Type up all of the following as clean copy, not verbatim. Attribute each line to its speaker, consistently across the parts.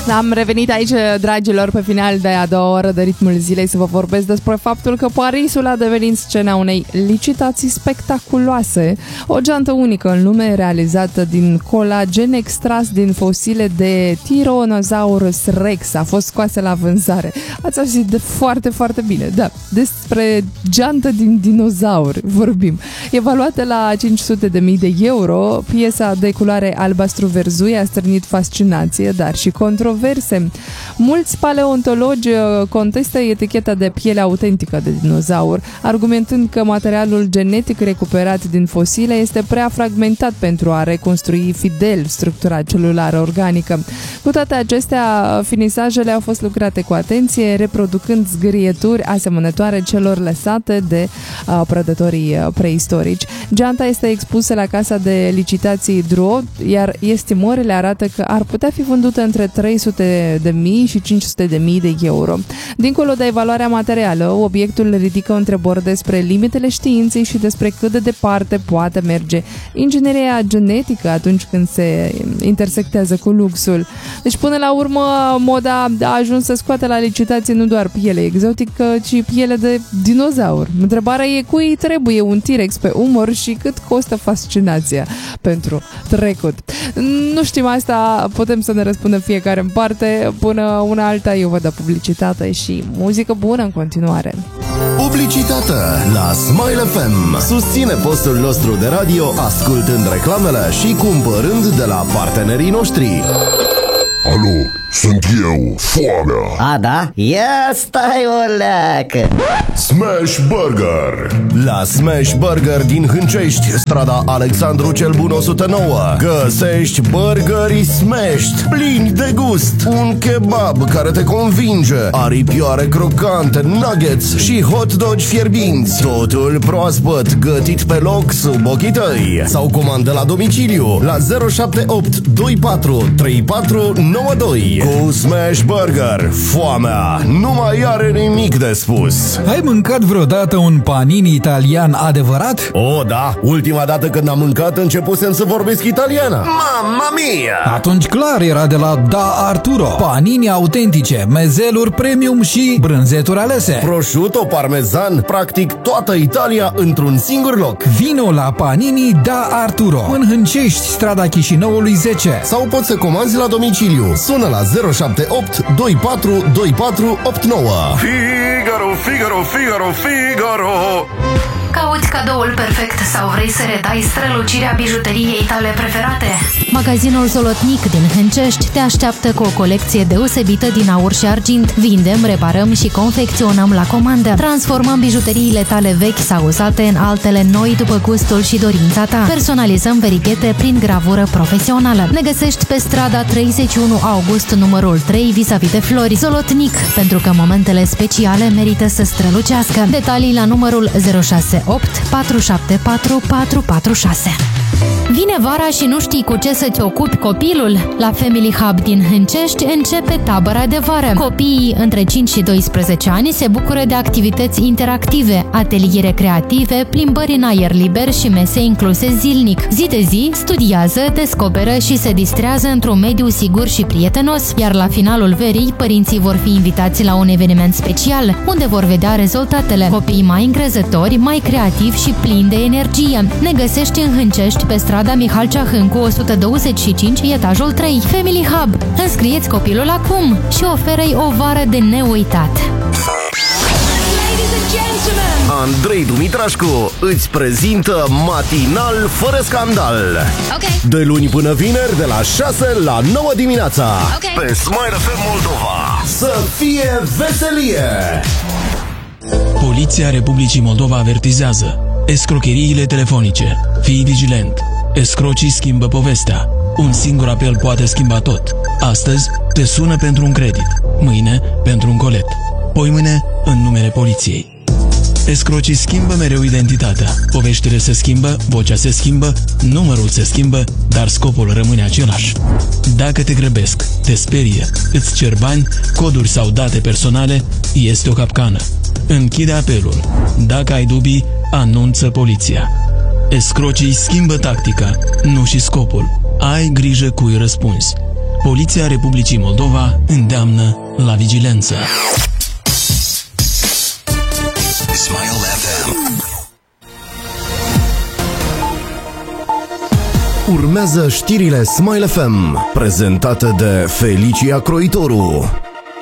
Speaker 1: Am revenit aici, dragilor, pe final de a doua oră de Ritmul Zilei să vă vorbesc despre faptul că Parisul a devenit scena unei licitații spectaculoase. O geantă unică în lume, realizată din colagen extras din fosile de Tyrannosaurus Rex, a fost scoasă la vânzare. Ați auzit de foarte, foarte bine. Da, despre geantă din dinozauri vorbim. Evaluată la 500.000 de euro, piesa de culoare albastru-verzuie a strânit fascinație, dar și controverse. Mulți paleontologi contestă eticheta de piele autentică de dinozaur, argumentând că materialul genetic recuperat din fosile este prea fragmentat pentru a reconstrui fidel structura celulară organică. Cu toate acestea, finisajele au fost lucrate cu atenție, reproducând zgârieturi asemănătoare celor lăsate de prădătorii preistorici. Geanta este expusă la casa de licitații Drouot, iar estimările arată că ar putea fi vândută între 300.000 și 500.000 de euro. Dincolo de evaluarea materială, obiectul ridică întrebări despre limitele științei și despre cât de departe poate merge ingineria genetică atunci când se intersectează cu luxul. Deci, până la urmă, moda a ajuns să scoate la licitație nu doar piele exotică, ci piele de dinozaur. Întrebarea e cui trebuie un T-Rex pe umăr și cât costă fascinația pentru trecut. Nu știm asta, putem să ne răspundem fiecare în parte. Până una alta, eu văd publicitate și muzică bună în continuare.
Speaker 2: Publicitate la Smile FM. Susține postul nostru de radio ascultând reclamele și cumpărând de la partenerii noștri.
Speaker 3: Alo, sunt eu, Foamea.
Speaker 4: A, da? Ia stai o leacă.
Speaker 3: Smash Burger.
Speaker 2: La Smash Burger din Hâncești, strada Alexandru cel Bun 109, găsești burgerii smashed, plini de gust, un kebab care te convinge, aripioare crocante, nuggets și hot dogi fierbinți, totul proaspăt, gătit pe loc sub ochii tăi. Sau comandă la domiciliu la 078 24 34 92. Cu Smash Burger, foamea nu mai are nimic de spus.
Speaker 5: Ai mâncat vreodată un panini italian adevărat?
Speaker 2: Oh, da, ultima dată când am mâncat începusem să vorbesc italiană. Mamma mia!
Speaker 5: Atunci clar era de la Da Arturo. Panini autentice, mezeluri premium și brânzeturi alese.
Speaker 2: Prosciutto, parmezan, practic toată Italia într-un singur loc.
Speaker 5: Vino la Panini Da Arturo în Hâncești, strada Chișinăului 10.
Speaker 2: Sau poți să comanzi la domiciliu. Sună la 078 24 24 89.
Speaker 3: Figaro, Figaro, Figaro, Figaro.
Speaker 6: Cauți cadoul perfect sau vrei să redai strălucirea bijuteriei tale preferate?
Speaker 7: Magazinul Zolotnic din Hâncești te așteaptă cu o colecție deosebită din aur și argint. Vindem, reparăm și confecționăm la comandă. Transformăm bijuteriile tale vechi sau uzate în altele noi după gustul și dorința ta. Personalizăm verighete prin gravură profesională. Ne găsești pe strada 31 August, numărul 3, vis-a-vis de Flori. Zolotnic, pentru că momentele speciale merită să strălucească. Detalii la numărul 068 474 446. Vine vara și nu știi cu ce să-ți ocupi copilul? La Family Hub din Hâncești începe tabăra de vară. Copiii între 5 și 12 ani se bucură de activități interactive, ateliere creative, plimbări în aer liber și mese incluse zilnic. Zi de zi, studiază, descoperă și se distrează într-un mediu sigur și prietenos, iar la finalul verii, părinții vor fi invitați la un eveniment special, unde vor vedea rezultatele. Copiii mai încrezători, mai creativi și plini de energie. Ne găsești în Hâncești, pe strada Mihal Ceahâncu 125, etajul 3. Family Hub. Înscrieți copilul acum și oferă-i o vară de neuitat.
Speaker 2: Andrei Dumitrașcu îți prezintă Matinal fără scandal. De luni până vineri, de la 6 la 9 dimineața. Pe Smile FM Moldova. Să fie veselie!
Speaker 8: Poliția Republicii Moldova avertizează: escrocheriile telefonice. Fii vigilent. Escrocii schimbă povestea. Un singur apel poate schimba tot. Astăzi te sună pentru un credit, mâine pentru un colet, poimâine în numele poliției. Escrocii schimbă mereu identitatea. Poveștile se schimbă, vocea se schimbă, numărul se schimbă, dar scopul rămâne același. Dacă te grăbesc, te sperie, îți cer bani, coduri sau date personale, este o capcană. Închide apelul. Dacă ai dubii, anunță poliția. Escrocii schimbă tactica, nu și scopul. Ai grijă cui răspunzi. Poliția Republicii Moldova îndeamnă la vigilență.
Speaker 2: Smile FM. Urmează știrile Smile FM, prezentate de Felicia Croitoru.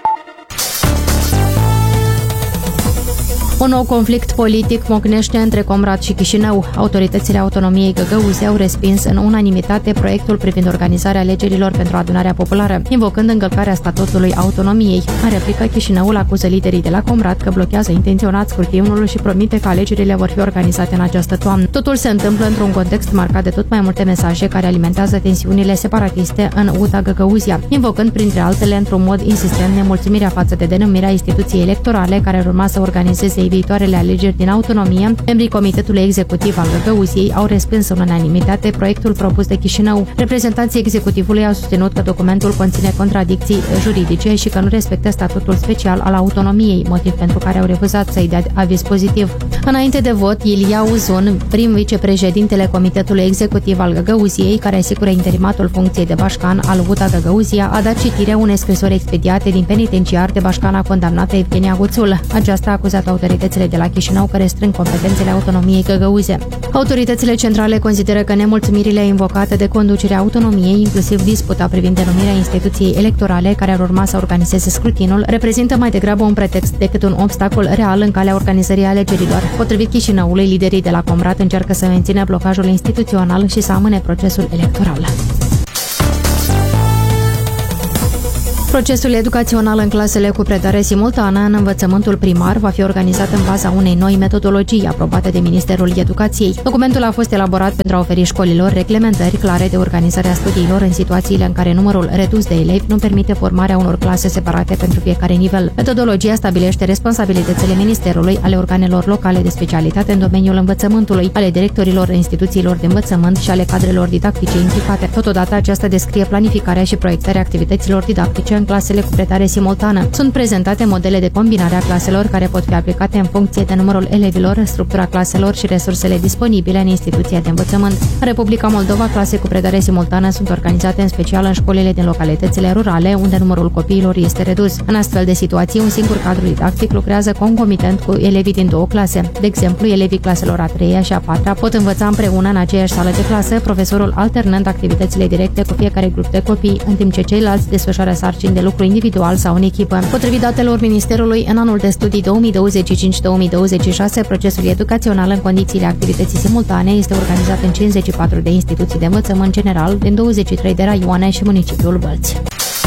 Speaker 7: Un nou conflict politic mocnește între Comrat și Chișinău. Autoritățile autonomiei Găgăuzi au respins în unanimitate proiectul privind organizarea alegerilor pentru adunarea populară, invocând încălcarea statutului autonomiei. În replică, Chișinăul acuză liderii de la Comrat că blochează intenționat scrutinul și promite că alegerile vor fi organizate în această toamnă. Totul se întâmplă într-un context marcat de tot mai multe mesaje care alimentează tensiunile separatiste în UTA Găgăuzia, invocând printre altele într-un mod insistent nemulțumirea față de denumirea instituției electorale care ar urma să organizeze viitoarele alegeri din autonomie. Membrii Comitetului Executiv al Găgăuziei au respins în unanimitate proiectul propus de Chișinău. Reprezentanții executivului au susținut că documentul conține contradicții juridice și că nu respectă statutul special al autonomiei, motiv pentru care au refuzat să-i dea aviz pozitiv. Înainte de vot, Ilia Uzun, prim vicepreședintele Comitetului Executiv al Găgăuziei, care asigură interimatul funcției de bașcan al UTA Găgăuzia, a dat citire unei scrisori expediate din penitenciar de bașcana condamnată Evgenia Guțul. Aceasta a acuzat autoritățile de la Chișinău că restrâng competențele autonomiei găgăuze. Autoritățile centrale consideră că nemulțumirile invocate de conducerea autonomiei, inclusiv disputa privind denumirea instituției electorale care ar urma să organizeze scrutinul, reprezintă mai degrabă un pretext decât un obstacol real în calea organizării alegerilor. Potrivit Chișinăului, liderii de la Comrat încearcă să mențină blocajul instituțional și să amâne procesul electoral. Procesul educațional în clasele cu predare simultană în învățământul primar va fi organizat în baza unei noi metodologii aprobate de Ministerul Educației. Documentul a fost elaborat pentru a oferi școlilor reglementări clare de organizare a studiilor în situațiile în care numărul redus de elevi nu permite formarea unor clase separate pentru fiecare nivel. Metodologia stabilește responsabilitățile Ministerului, ale organelor locale de specialitate în domeniul învățământului, ale directorilor instituțiilor de învățământ și ale cadrelor didactice implicate. Totodată, aceasta descrie planificarea și proiectarea activităților didactice în clasele cu predare simultană. Sunt prezentate modele de combinare a claselor care pot fi aplicate în funcție de numărul elevilor, structura claselor și resursele disponibile în instituția de învățământ. În Republica Moldova, clase cu predare simultană sunt organizate în special în școlile din localitățile rurale, unde numărul copiilor este redus. În astfel de situații, un singur cadru didactic lucrează concomitent cu elevii din două clase. De exemplu, elevii claselor a 3-a și a 4-a pot învăța împreună în aceeași sală de clasă, profesorul alternând activitățile directe cu fiecare grup de copii, în timp ce ceilalți desfășoară sarcini de lucru individual sau în echipă. Potrivit datelor Ministerului, în anul de studii 2025-2026, procesul educațional în condițiile activității simultane este organizat în 54 de instituții de învățământ general din 23 de raioane și municipiul Bălți.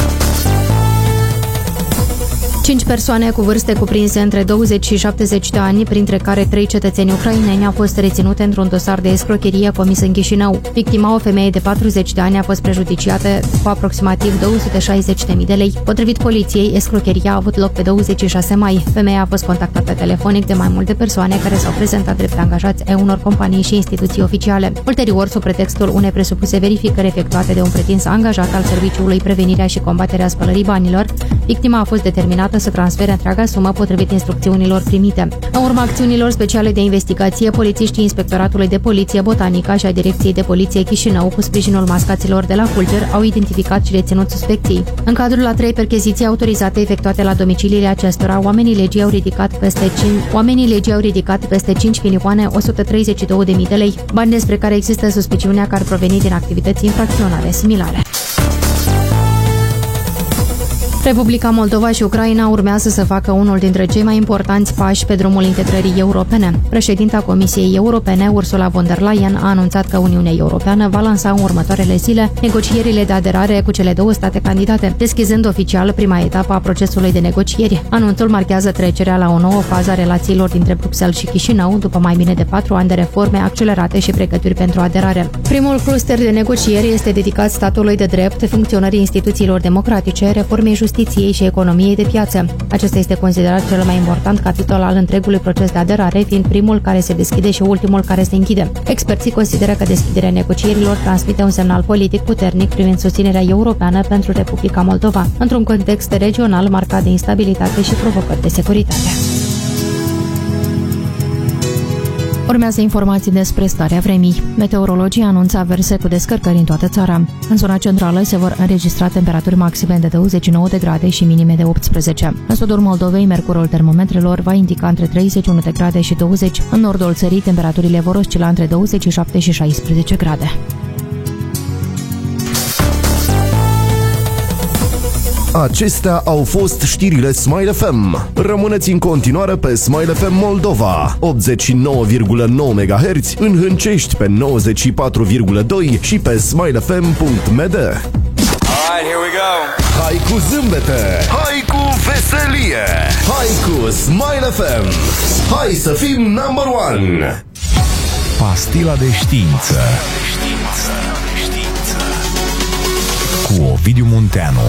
Speaker 7: 5 persoane cu vârste cuprinse între 20 și 70 de ani, printre care 3 cetățeni ucraineni, au fost reținute într-un dosar de escrocherie comis în Chișinău. Victima, o femeie de 40 de ani, a fost prejudiciată cu aproximativ 260.000 de lei. Potrivit poliției, escrocheria a avut loc pe 26 mai. Femeia a fost contactată telefonic de mai multe persoane care s-au prezentat drept angajați ai unor companii și instituții oficiale. Ulterior, sub pretextul unei presupuse verificări efectuate de un pretins angajat al Serviciului Prevenirea și Combaterea Spălării Banilor, victima a fost determinată să transfere întreaga sumă potrivit instrucțiunilor primite. În urma acțiunilor speciale de investigație, polițiștii Inspectoratului de Poliție Botanica și a Direcției de Poliție Chișinău, cu sprijinul mascaților de la Fulger, au identificat și reținut suspecții. În cadrul a 3 percheziții autorizate efectuate la domiciliile acestora, oamenii legii au ridicat peste 5 milioane 132.000 de lei, bani despre care există suspiciunea că ar proveni din activități infracționale similare. Republica Moldova și Ucraina urmează să facă unul dintre cei mai importanți pași pe drumul integrării europene. Președinta Comisiei Europene, Ursula von der Leyen, a anunțat că Uniunea Europeană va lansa în următoarele zile negocierile de aderare cu cele 2 state candidate, deschizând oficial prima etapă a procesului de negocieri. Anunțul marchează trecerea la o nouă fază a relațiilor dintre Bruxelles și Chișinău, după mai bine de 4 ani de reforme accelerate și pregătiri pentru aderare. Primul cluster de negocieri este dedicat statului de drept, funcționării instituțiilor democratice, reformei justiției și economiei de piață. Acesta este considerat cel mai important capitol al întregului proces de aderare, fiind primul care se deschide și ultimul care se închide. Experții consideră că deschiderea negocierilor transmite un semnal politic puternic privind susținerea europeană pentru Republica Moldova, într-un context regional marcat de instabilitate și provocări de securitate. Urmează informații despre starea vremii. Meteorologii anunță averse cu descărcări în toată țara. În zona centrală se vor înregistra temperaturi maxime de 29 de grade și minime de 18. În sudul Moldovei, mercurul termometrelor va indica între 31 de grade și 20. În nordul țării, temperaturile vor oscila între 27 și 16 grade.
Speaker 2: Acestea au fost știrile Smile FM. Rămâneți în continuare pe Smile FM Moldova, 89,9 MHz, în Hâncești pe 94,2 și pe smilefm.md.
Speaker 9: Alright, here we go.
Speaker 2: Hai cu zâmbete,
Speaker 3: Hai cu veselie!
Speaker 2: hai cu Smile FM. Hai să fim number one.
Speaker 10: Pastila de știință cu Ovidiu Munteanu.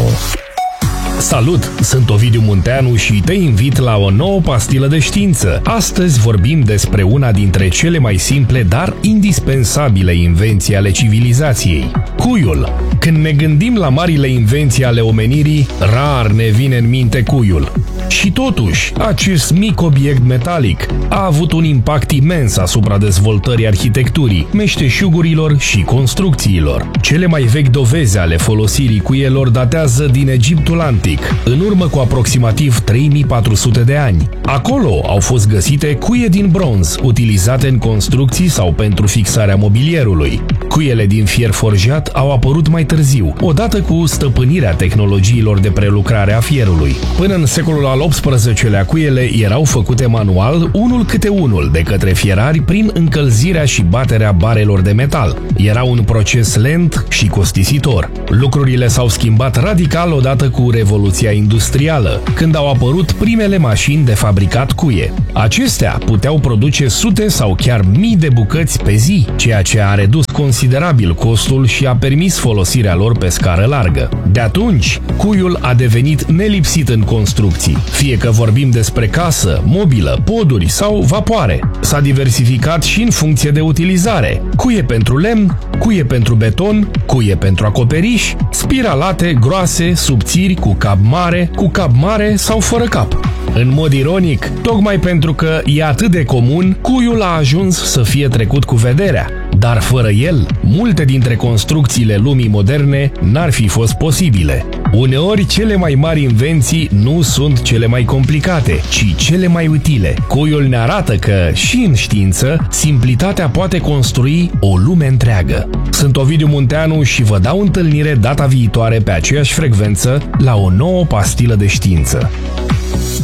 Speaker 11: Salut! Sunt Ovidiu Munteanu și te invit la o nouă pastilă de știință. Astăzi vorbim despre una dintre cele mai simple, dar indispensabile invenții ale civilizației: cuiul. Când ne gândim la marile invenții ale omenirii, rar ne vine în minte cuiul. Și totuși, acest mic obiect metalic a avut un impact imens asupra dezvoltării arhitecturii, meșteșugurilor și construcțiilor. Cele mai vechi dovezi ale folosirii cuielor datează din Egiptul Antic, în urmă cu aproximativ 3400 de ani. Acolo au fost găsite cuie din bronz, utilizate în construcții sau pentru fixarea mobilierului. Cuiele din fier forjat au apărut mai târziu, odată cu stăpânirea tehnologiilor de prelucrare a fierului. Până în secolul al XVIII-lea, cuiele erau făcute manual, unul câte unul, de către fierari prin încălzirea și baterea barelor de metal. Era un proces lent și costisitor. Lucrurile s-au schimbat radical odată cu Revoluția Industrială, când au apărut primele mașini de fabricat cuie. Acestea puteau produce sute sau chiar mii de bucăți pe zi, ceea ce a redus considerabil costul și a permis folosirea lor pe scară largă. De atunci, cuiul a devenit nelipsit în construcții, fie că vorbim despre casă, mobilă, poduri sau vapoare. S-a diversificat și în funcție de utilizare: cuie pentru lemn, cuie pentru beton, cuie pentru acoperiș, spiralate, groase, subțiri, cu cap mare sau fără cap. În mod ironic, tocmai pentru că e atât de comun, cuiul a ajuns să fie trecut cu vederea. Dar fără el, multe dintre construcțiile lumii moderne n-ar fi fost posibile. Uneori, cele mai mari invenții nu sunt cele mai complicate, ci cele mai utile. Cuiul ne arată că, și în știință, simplitatea poate construi o lume întreagă. Sunt Ovidiu Munteanu și vă dau întâlnire data viitoare pe aceeași frecvență la o nouă pastilă de știință.